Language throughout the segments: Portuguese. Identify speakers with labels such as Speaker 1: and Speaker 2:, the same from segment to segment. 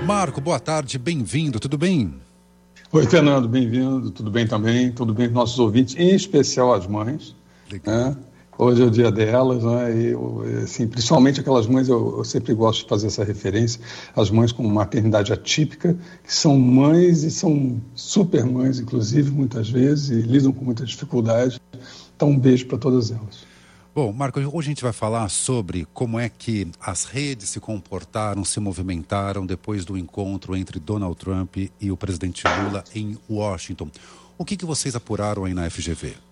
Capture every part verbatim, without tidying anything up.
Speaker 1: Marco, boa tarde, bem-vindo, tudo bem?
Speaker 2: Oi, Fernando, bem-vindo, tudo bem também, tudo bem com nossos ouvintes, em especial as mães. Né? Hoje é o dia delas, né? E eu, assim, principalmente aquelas mães, eu, eu sempre gosto de fazer essa referência, as mães com maternidade atípica, que são mães e são super mães, inclusive, muitas vezes, e lidam com muita dificuldade. Então, um beijo para todas elas.
Speaker 1: Bom, Marco, hoje a gente vai falar sobre como é que as redes se comportaram, se movimentaram depois do encontro entre Donald Trump e o presidente Lula em Washington. O que, que vocês apuraram aí na F G V?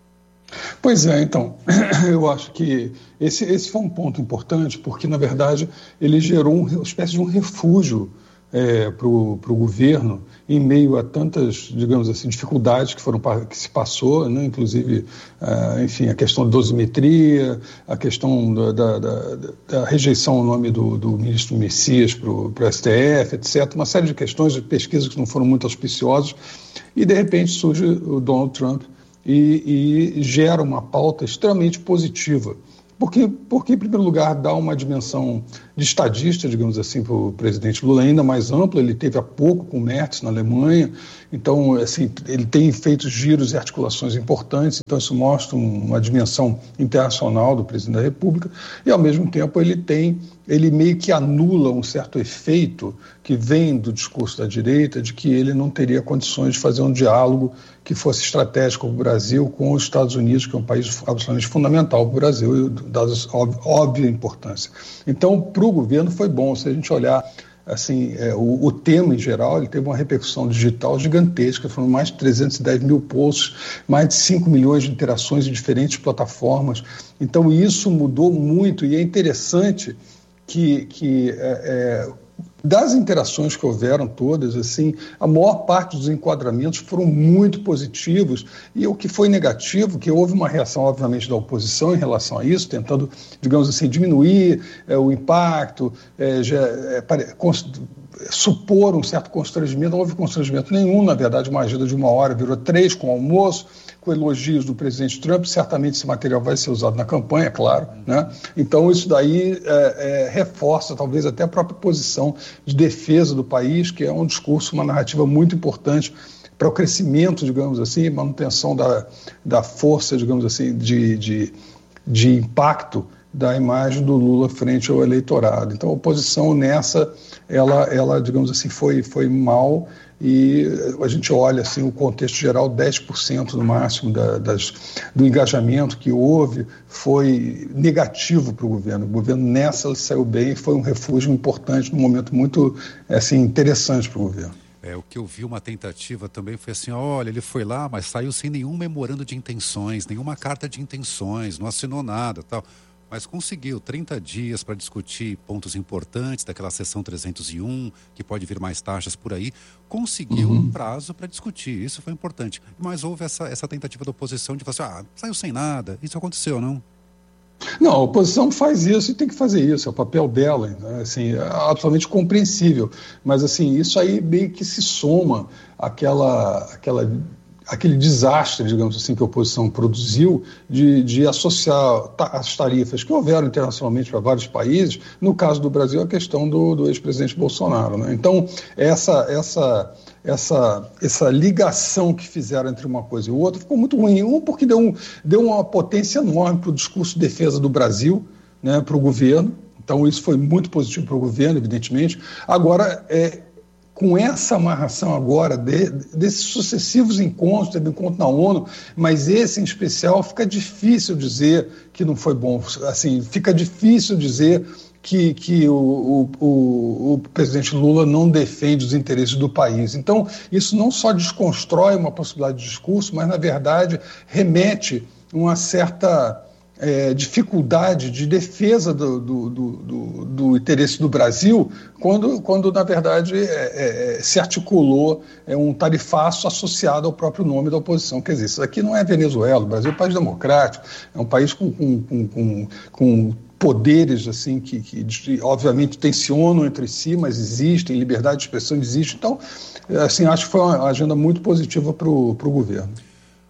Speaker 2: Pois é, então, eu acho que esse, esse foi um ponto importante, porque, na verdade, ele gerou um, uma espécie de um refúgio é, para o governo em meio a tantas, digamos assim, dificuldades que foram que se passou, né? Inclusive, ah, enfim, a questão da dosimetria, a questão da, da, da, da rejeição ao nome do, do ministro Messias para o S T F, etcétera. Uma série de questões de pesquisas que não foram muito auspiciosas e, de repente, surge o Donald Trump e, e gera uma pauta extremamente positiva. Porque, porque, em primeiro lugar, dá uma dimensão de estadista, digamos assim, para o presidente Lula ainda mais ampla. Ele teve há pouco com o Merz na Alemanha, então, assim, ele tem feito giros e articulações importantes, então isso mostra uma dimensão internacional do presidente da República e, ao mesmo tempo, ele tem, ele meio que anula um certo efeito que vem do discurso da direita de que ele não teria condições de fazer um diálogo que fosse estratégico para o Brasil com os Estados Unidos, que é um país absolutamente fundamental para o Brasil, dada a óbvia importância. Então, para o governo foi bom, se a gente olhar assim, é, o, o tema em geral, ele teve uma repercussão digital gigantesca, foram mais de trezentos e dez mil posts, mais de cinco milhões de interações em diferentes plataformas, então isso mudou muito e é interessante que, que é, é, das interações que houveram todas, assim, a maior parte dos enquadramentos foram muito positivos e o que foi negativo, que houve uma reação, obviamente, da oposição em relação a isso, tentando, digamos assim, diminuir é, o impacto, é, já, é, pare, const, supor um certo constrangimento. Não houve constrangimento nenhum, na verdade, uma agenda de uma hora virou três com almoço, com elogios do presidente Trump, certamente esse material vai ser usado na campanha, claro, né? Então isso daí é, é, reforça talvez até a própria posição de defesa do país, que é um discurso, uma narrativa muito importante para o crescimento, digamos assim, manutenção da, da força, digamos assim, de, de, de impacto da imagem do Lula frente ao eleitorado. Então a oposição nessa, ela, ela digamos assim, foi, foi mal. E a gente olha assim, o contexto geral, dez por cento no máximo da, das, do engajamento que houve foi negativo para o governo. O governo nessa saiu bem e foi um refúgio importante, num momento muito assim, interessante para o governo.
Speaker 1: É, o que eu vi uma tentativa também foi assim, olha, ele foi lá, mas saiu sem nenhum memorando de intenções, nenhuma carta de intenções, não assinou nada, tal. Mas conseguiu trinta dias para discutir pontos importantes daquela sessão trezentos e um, que pode vir mais taxas por aí. Conseguiu uhum. um prazo para discutir, isso foi importante. Mas houve essa, essa tentativa da oposição de falar assim, ah, saiu sem nada, isso aconteceu, não?
Speaker 2: Não, a oposição faz isso e tem que fazer isso, é o papel dela, né? Assim, é absolutamente compreensível. Mas assim, isso aí meio que se soma àquela... àquela aquele desastre, digamos assim, que a oposição produziu de, de associar as tarifas que houveram internacionalmente para vários países, no caso do Brasil, a questão do, do ex-presidente Bolsonaro, né? Então, essa, essa, essa, essa ligação que fizeram entre uma coisa e outra ficou muito ruim. Um, porque deu, um, deu uma potência enorme para o discurso de defesa do Brasil, né, para o governo. Então, isso foi muito positivo para o governo, evidentemente. Agora, é... com essa amarração agora de, desses sucessivos encontros, teve encontro na ONU, mas esse em especial fica difícil dizer que não foi bom, assim, fica difícil dizer que, que o, o, o, o presidente Lula não defende os interesses do país. Então, isso não só desconstrói uma possibilidade de discurso, mas, na verdade, remete uma certa... É, dificuldade de defesa do, do, do, do interesse do Brasil, quando, quando na verdade, é, é, se articulou é, um tarifaço associado ao próprio nome da oposição. Quer dizer, isso aqui não é Venezuela, o Brasil é um país democrático, é um país com, com, com, com, com poderes assim, que, que obviamente tensionam entre si, mas existem, liberdade de expressão existe. Então, assim, acho que foi uma agenda muito positiva para o governo.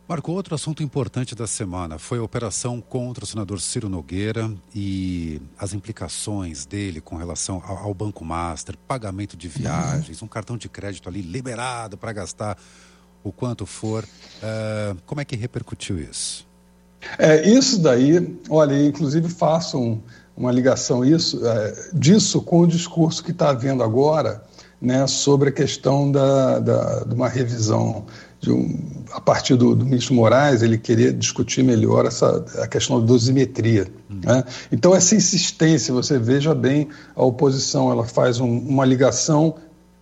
Speaker 1: Marco, outro assunto importante da semana foi a operação contra o senador Ciro Nogueira e as implicações dele com relação ao, ao Banco Master, pagamento de viagens, um cartão de crédito ali liberado para gastar o quanto for. Uh, como é que repercutiu isso?
Speaker 2: É, isso daí, olha, inclusive faço um, uma ligação isso, é, disso com o discurso que está havendo agora, né, sobre a questão da, da, de uma revisão de um, a partir do, do ministro Moraes, ele queria discutir melhor essa, a questão da dosimetria. Hum. Né? Então, essa insistência, você veja bem, a oposição ela faz um, uma ligação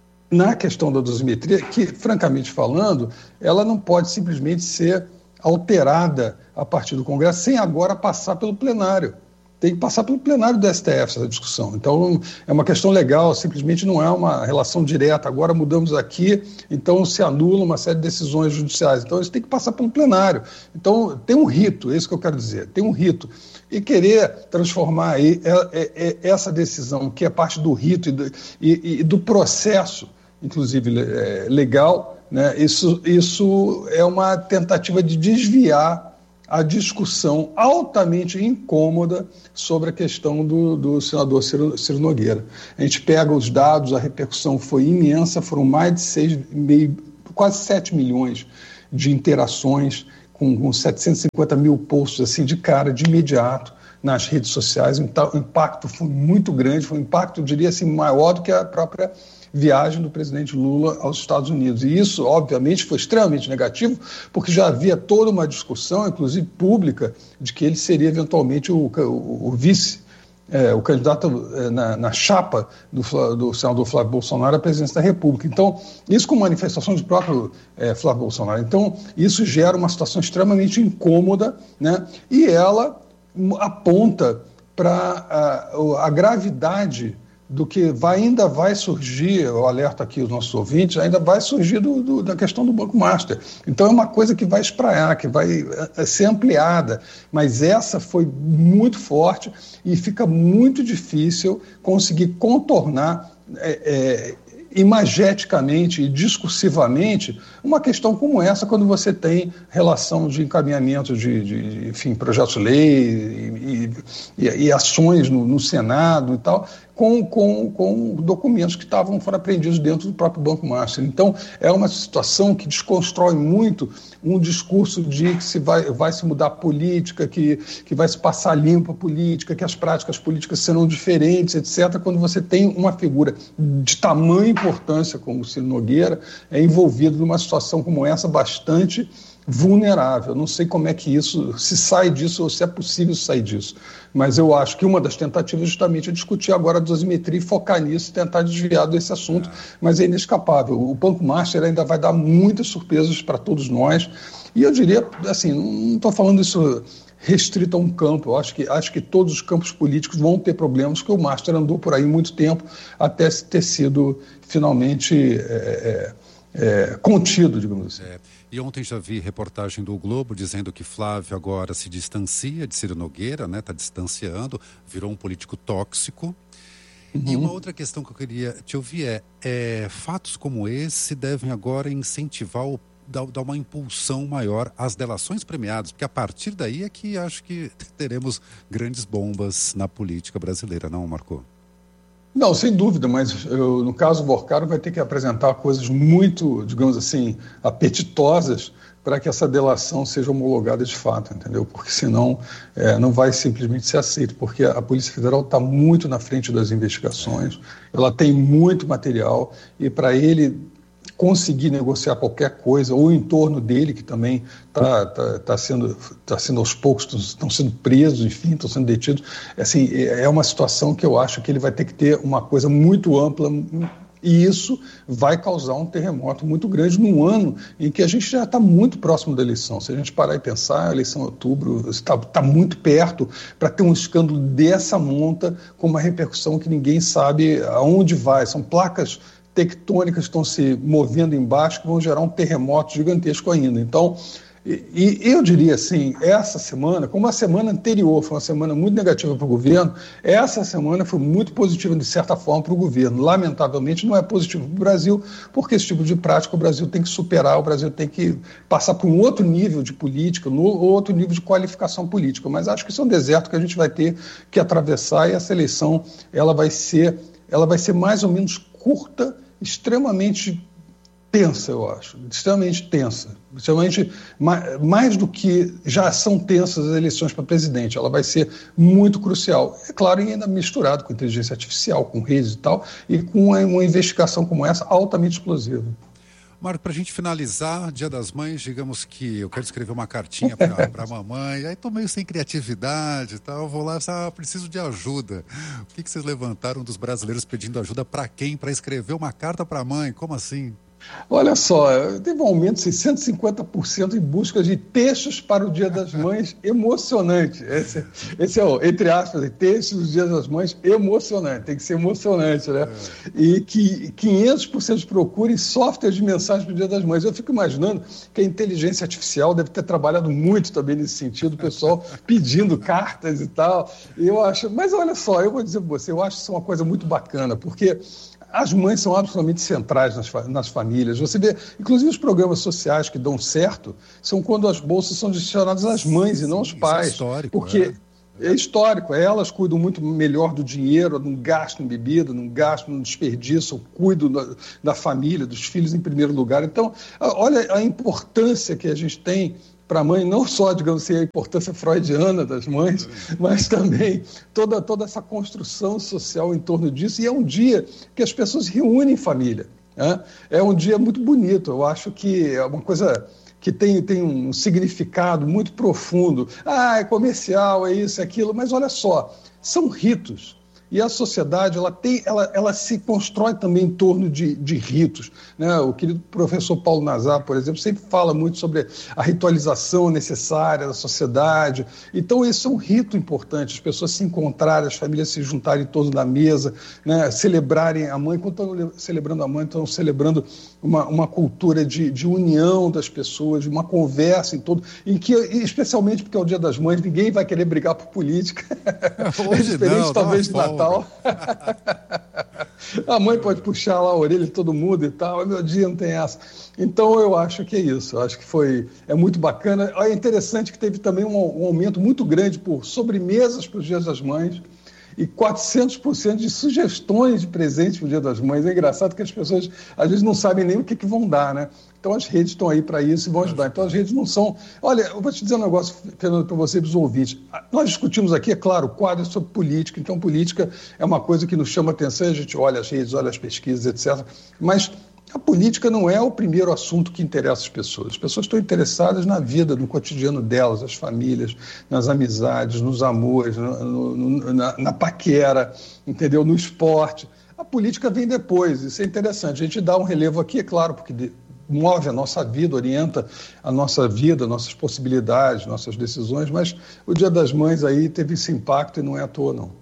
Speaker 2: na questão da dosimetria, que, francamente falando, ela não pode simplesmente ser alterada a partir do Congresso, sem agora passar pelo plenário. Tem que passar pelo plenário do S T F essa discussão. Então, é uma questão legal, simplesmente não é uma relação direta. Agora mudamos aqui, então se anula uma série de decisões judiciais. Então, isso tem que passar pelo plenário. Então, tem um rito, é isso que eu quero dizer, tem um rito. E querer transformar aí essa decisão, que é parte do rito e do, e, e do processo, inclusive legal, né? isso, isso é uma tentativa de desviar a discussão altamente incômoda sobre a questão do, do senador Ciro, Ciro Nogueira. A gente pega os dados, a repercussão foi imensa, foram mais de seis, meio, quase sete milhões de interações, com, com setecentos e cinquenta mil posts assim, de cara, de imediato, nas redes sociais. O impacto foi muito grande, foi um impacto, eu diria assim, maior do que a própria viagem do presidente Lula aos Estados Unidos. E isso, obviamente, foi extremamente negativo, porque já havia toda uma discussão, inclusive pública, de que ele seria eventualmente o, o, o vice, é, o candidato é, na, na chapa do, do senador Flávio Bolsonaro à presidência da República. Então, isso com manifestação do próprio é, Flávio Bolsonaro. Então, isso gera uma situação extremamente incômoda, né? E ela aponta para a, a gravidade do que vai, ainda vai surgir, eu alerto aqui os nossos ouvintes, ainda vai surgir do, do, da questão do Banco Master. Então é uma coisa que vai espraiar, que vai é, ser ampliada, mas essa foi muito forte e fica muito difícil conseguir contornar é, é, imageticamente e discursivamente uma questão como essa, quando você tem relação de encaminhamento de, de enfim, projetos de lei e, e, e ações no, no Senado e tal, com, com, com documentos que estavam foram apreendidos dentro do próprio Banco Master. Então, é uma situação que desconstrói muito um discurso de que se vai, vai se mudar a política, que, que vai se passar limpo a política, que as práticas políticas serão diferentes, etcétera, quando você tem uma figura de tamanha importância como o Ciro Nogueira é envolvido numa situação como essa bastante vulnerável. Não sei como é que isso, se sai disso ou se é possível sair disso, mas eu acho que uma das tentativas justamente é discutir agora a dosimetria e focar nisso e tentar desviar desse assunto, mas é inescapável. O Banco Master ainda vai dar muitas surpresas para todos nós, e eu diria, assim, não estou falando isso restrito a um campo, eu acho que, acho que todos os campos políticos vão ter problemas, porque o Master andou por aí muito tempo até ter sido finalmente é, é, contido, digamos assim.
Speaker 1: É. E ontem já vi reportagem do Globo dizendo que Flávio agora se distancia de Ciro Nogueira, né? Está distanciando, virou um político tóxico. Uhum. E uma outra questão que eu queria te ouvir é, é fatos como esse devem agora incentivar o Dar, dar uma impulsão maior às delações premiadas, porque a partir daí é que acho que teremos grandes bombas na política brasileira, não, Marco?
Speaker 2: Não, sem dúvida, mas eu, no caso, o Vorcaro vai ter que apresentar coisas muito, digamos assim, apetitosas para que essa delação seja homologada de fato, entendeu? Porque senão é, não vai simplesmente ser aceito, porque a Polícia Federal está muito na frente das investigações, ela tem muito material e para ele conseguir negociar qualquer coisa, ou em torno dele, que também está tá, tá sendo, tá sendo aos poucos, estão sendo presos, enfim, estão sendo detidos. Assim, é uma situação que eu acho que ele vai ter que ter uma coisa muito ampla, e isso vai causar um terremoto muito grande num ano em que a gente já está muito próximo da eleição. Se a gente parar e pensar, a eleição em outubro está tá muito perto para ter um escândalo dessa monta, com uma repercussão que ninguém sabe aonde vai. São placas tectônicas estão se movendo embaixo que vão gerar um terremoto gigantesco ainda. Então, E, e eu diria assim, essa semana, como a semana anterior foi uma semana muito negativa para o governo, essa semana foi muito positiva, de certa forma, para o governo. Lamentavelmente, não é positivo para o Brasil, porque esse tipo de prática o Brasil tem que superar, o Brasil tem que passar por um outro nível de política, um outro nível de qualificação política. Mas acho que isso é um deserto que a gente vai ter que atravessar, e essa eleição ela vai ser, ela vai ser mais ou menos curta, extremamente tensa, eu acho, extremamente tensa, extremamente mais, mais do que já são tensas as eleições para presidente. Ela vai ser muito crucial, é claro, e ainda misturado com inteligência artificial, com redes e tal, e com uma, uma investigação como essa altamente explosiva.
Speaker 1: Marco, para a gente finalizar, Dia das Mães, digamos que eu quero escrever uma cartinha para a mamãe, aí estou meio sem criatividade e tal, vou lá, ah, preciso de ajuda. O que, que vocês levantaram dos brasileiros pedindo ajuda para quem? Para escrever uma carta para a mãe? Como assim?
Speaker 2: Olha só, teve um aumento de seiscentos e cinquenta por cento em busca de textos para o Dia das Mães emocionante. Esse, esse é o, entre aspas, textos do Dia das Mães emocionante, tem que ser emocionante, né? É. E que quinhentos por cento de procura em software de mensagem para o Dia das Mães. Eu fico imaginando que a inteligência artificial deve ter trabalhado muito também nesse sentido, o pessoal pedindo cartas e tal. Eu acho, mas olha só, eu vou dizer para você, eu acho isso uma coisa muito bacana, porque as mães são absolutamente centrais nas, nas famílias. Você vê, inclusive os programas sociais que dão certo são quando as bolsas são destinadas às mães e não aos pais.
Speaker 1: Isso é histórico,
Speaker 2: porque
Speaker 1: é.
Speaker 2: é histórico, elas cuidam muito melhor do dinheiro, não gastam em bebida, não gastam no desperdício, cuidam da, da família, dos filhos em primeiro lugar. Então, olha a importância que a gente tem para a mãe, não só, digamos assim, a importância freudiana das mães, mas também toda, toda essa construção social em torno disso. E é um dia que as pessoas se reúnem em família, né? É um dia muito bonito. Eu acho que é uma coisa que tem, tem um significado muito profundo. Ah, é comercial, é isso, é aquilo. Mas olha só, são ritos. E a sociedade, ela, tem, ela, ela se constrói também em torno de, de ritos, né? O querido professor Paulo Nazar, por exemplo, sempre fala muito sobre a ritualização necessária da sociedade. Então, esse é um rito importante, as pessoas se encontrarem, as famílias se juntarem em torno da mesa, né? Celebrarem a mãe. Quando estão celebrando a mãe, estão celebrando uma, uma cultura de, de união das pessoas, de uma conversa em todo, em que, especialmente porque é o Dia das Mães, ninguém vai querer brigar por política.
Speaker 1: Hoje
Speaker 2: é diferente,
Speaker 1: não,
Speaker 2: talvez, de
Speaker 1: não,
Speaker 2: Natal. A mãe pode puxar lá a orelha de todo mundo e tal, meu dia não tem essa. Então eu acho que é isso, eu acho que foi, é muito bacana. É interessante que teve também um, um aumento muito grande por sobremesas para os Dias das Mães e quatrocentos por cento de sugestões de presentes para o Dia das Mães. É engraçado que as pessoas às vezes não sabem nem o que, que vão dar, né? Então as redes estão aí para isso e vão ajudar. Então as redes não são... Olha, eu vou te dizer um negócio, Fernando, para você e para os ouvintes. Nós discutimos aqui, é claro, o quadro é sobre política, então política é uma coisa que nos chama atenção, a gente olha as redes, olha as pesquisas, etcétera. Mas a política não é o primeiro assunto que interessa as pessoas. As pessoas estão interessadas na vida, no cotidiano delas, as famílias, nas amizades, nos amores, no, no, na, na paquera, entendeu? No esporte. A política vem depois, isso é interessante. A gente dá um relevo aqui, é claro, porque move a nossa vida, orienta a nossa vida, nossas possibilidades, nossas decisões, mas o Dia das Mães aí teve esse impacto e não é à toa, não.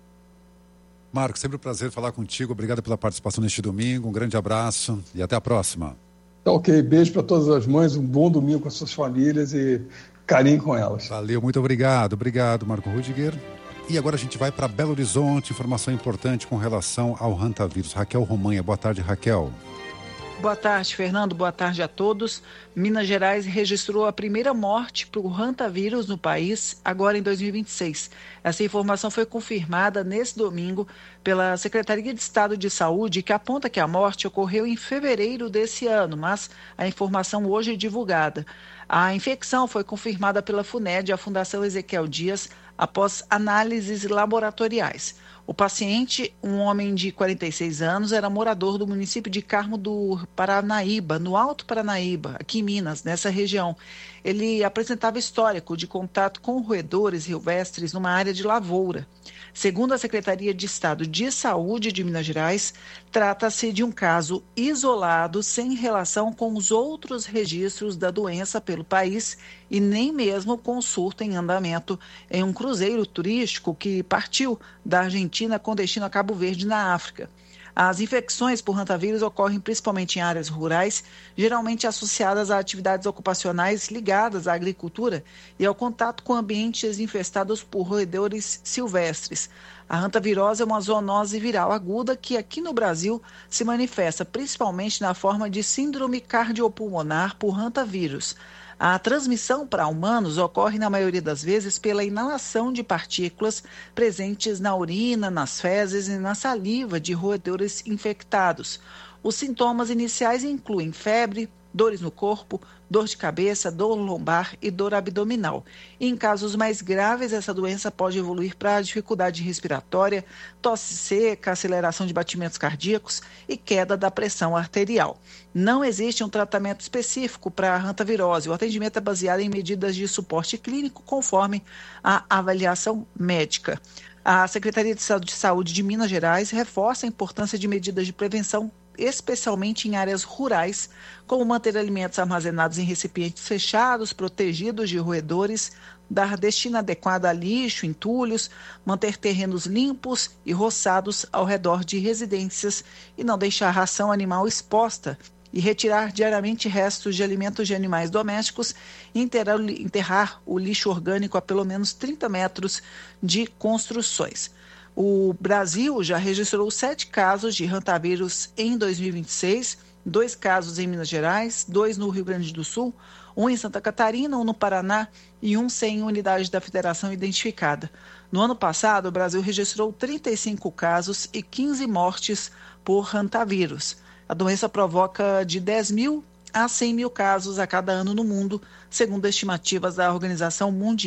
Speaker 1: Marco, sempre um prazer falar contigo, obrigado pela participação neste domingo, um grande abraço e até a próxima.
Speaker 2: Tá ok, beijo para todas as mães, um bom domingo com as suas famílias e carinho com elas.
Speaker 1: Valeu, muito obrigado, obrigado Marco Rudiger. E agora a gente vai para Belo Horizonte, informação importante com relação ao Hantavírus. Raquel Romanha, boa tarde, Raquel.
Speaker 3: Boa tarde, Fernando. Boa tarde a todos. Minas Gerais registrou a primeira morte para o hantavírus no país, agora em dois mil e vinte e seis. Essa informação foi confirmada nesse domingo pela Secretaria de Estado de Saúde, que aponta que a morte ocorreu em fevereiro desse ano, mas a informação hoje é divulgada. A infecção foi confirmada pela FUNED, a Fundação Ezequiel Dias, após análises laboratoriais. O paciente, um homem de quarenta e seis anos, era morador do município de Carmo do Paranaíba, no Alto Paranaíba, aqui em Minas, nessa região. Ele apresentava histórico de contato com roedores silvestres numa área de lavoura. Segundo a Secretaria de Estado de Saúde de Minas Gerais, trata-se de um caso isolado, sem relação com os outros registros da doença pelo país e nem mesmo com o surto em andamento em um cruzeiro turístico que partiu da Argentina com destino a Cabo Verde, na África. As infecções por hantavírus ocorrem principalmente em áreas rurais, geralmente associadas a atividades ocupacionais ligadas à agricultura e ao contato com ambientes infestados por roedores silvestres. A hantavirose é uma zoonose viral aguda que aqui no Brasil se manifesta principalmente na forma de síndrome cardiopulmonar por hantavírus. A transmissão para humanos ocorre, na maioria das vezes, pela inalação de partículas presentes na urina, nas fezes e na saliva de roedores infectados. Os sintomas iniciais incluem febre, dores no corpo, dor de cabeça, dor lombar e dor abdominal. Em casos mais graves, essa doença pode evoluir para dificuldade respiratória, tosse seca, aceleração de batimentos cardíacos e queda da pressão arterial. Não existe um tratamento específico para a hantavirose. O atendimento é baseado em medidas de suporte clínico conforme a avaliação médica. A Secretaria de Saúde de Minas Gerais reforça a importância de medidas de prevenção, especialmente em áreas rurais, como manter alimentos armazenados em recipientes fechados, protegidos de roedores, dar destino adequado a lixo, entulhos, manter terrenos limpos e roçados ao redor de residências e não deixar ração animal exposta, e retirar diariamente restos de alimentos de animais domésticos e enterrar, enterrar o lixo orgânico a pelo menos trinta metros de construções. O Brasil já registrou sete casos de hantavírus em dois mil e vinte e seis, dois casos em Minas Gerais, dois no Rio Grande do Sul, um em Santa Catarina, um no Paraná e um sem unidade da federação identificada. No ano passado, o Brasil registrou trinta e cinco casos e quinze mortes por hantavírus. A doença provoca de dez mil a cem mil casos a cada ano no mundo, segundo estimativas da Organização Mundial